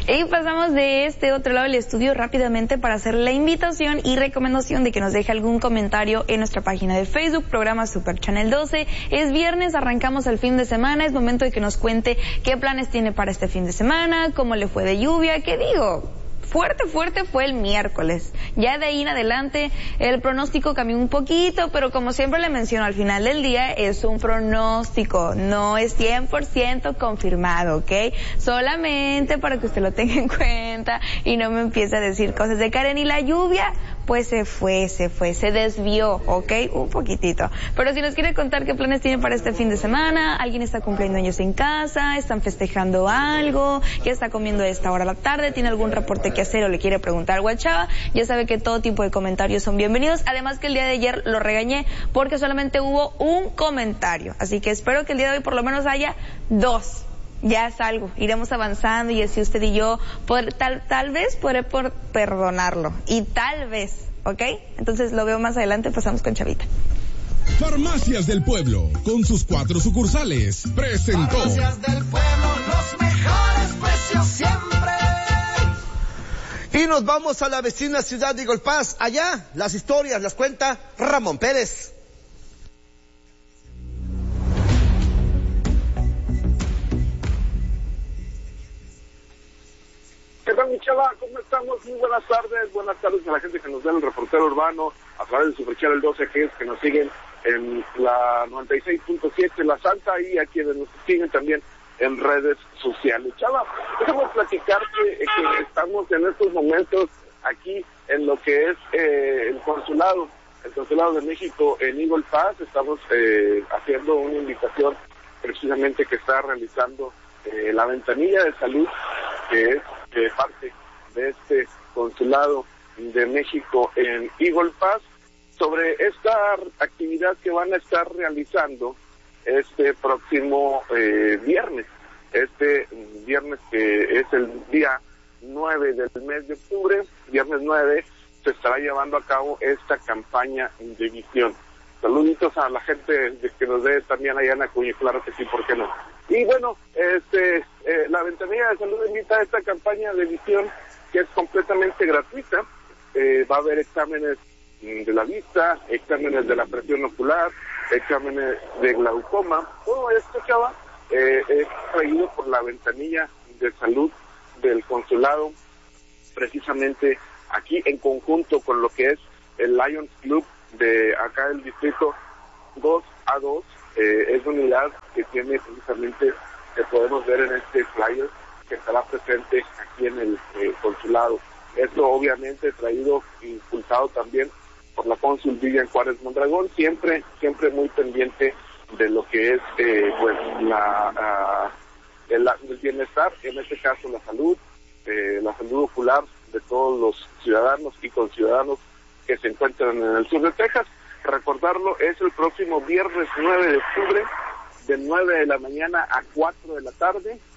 Y pasamos de este otro lado del estudio rápidamente para hacer la invitación y recomendación de que nos deje algún comentario en nuestra página de Facebook, programa Super Channel 12. Es viernes, arrancamos el fin de semana, es momento de que nos cuente qué planes tiene para este fin de semana, cómo le fue de lluvia, qué digo. Fuerte fue el miércoles. Ya de ahí en adelante el pronóstico cambió un poquito, pero como siempre le menciono, al final del día es un pronóstico, no es 100% confirmado, ¿ok? Solamente para que usted lo tenga en cuenta y no me empiece a decir cosas de Karen. Y la lluvia, pues se desvió, ¿ok? Un poquitito. Pero si nos quiere contar qué planes tiene para este fin de semana, alguien está cumpliendo años en casa, están festejando algo, ya está comiendo a esta hora de la tarde, tiene algún reporte que hacer o le quiere preguntar algo a Chava, ya sabe que todo tipo de comentarios son bienvenidos. Además que el día de ayer lo regañé porque solamente hubo un comentario, así que espero que el día de hoy por lo menos haya 2. Ya es algo, iremos avanzando y así usted y yo tal vez podré perdonarlo, y tal vez, ¿ok? Entonces lo veo más adelante, pasamos con Chavita. Farmacias del Pueblo, con sus 4 sucursales, presentó Farmacias del Pueblo, los mejores precios siempre. Y nos vamos a la vecina ciudad de Eagle Pass. Allá las historias las cuenta Ramón Pérez. ¿Qué tal, mi Chava? ¿Cómo estamos? Muy buenas tardes a la gente que nos ve en el reportero urbano a través de Super Channel 12, que nos siguen en la 96.7 La Santa, y a quienes nos siguen también en redes sociales. Chava, déjame platicarte que estamos en estos momentos aquí en lo que es el consulado de México en Eagle Pass. Estamos haciendo una invitación precisamente que está realizando la ventanilla de salud, que es parte de este consulado de México en Eagle Pass, sobre esta actividad que van a estar realizando este próximo viernes que es el día 9 del mes de octubre, viernes 9, se estará llevando a cabo esta campaña de visión. Saluditos a la gente que nos ve también allá en Acuña, claro que sí, ¿por qué no? Y bueno, la ventanilla de salud invita a esta campaña de visión, que es completamente gratuita. Va a haber exámenes de la vista, exámenes de la presión ocular, exámenes de glaucoma. Todo esto, Chava, es traído por la ventanilla de salud del consulado, precisamente aquí en conjunto con lo que es el Lions Club de acá del distrito 2A2. Es una unidad que tiene precisamente, que podemos ver en este flyer, que estará presente aquí en el consulado. Esto obviamente traído, impulsado también por la cónsul Vivian Juárez Mondragón, siempre muy pendiente de lo que es el bienestar, en este caso la salud ocular de todos los ciudadanos y conciudadanos que se encuentran en el sur de Texas. Recordarlo, es el próximo viernes 9 de octubre, de 9 de la mañana a 4 de la tarde,